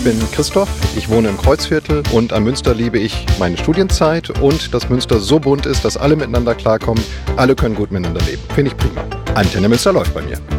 bin Christoph, ich wohne im Kreuzviertel und an Münster liebe ich meine Studienzeit und dass Münster so bunt ist, dass alle miteinander klarkommen, alle können gut miteinander leben. Finde ich prima. Antenne Münster läuft bei mir.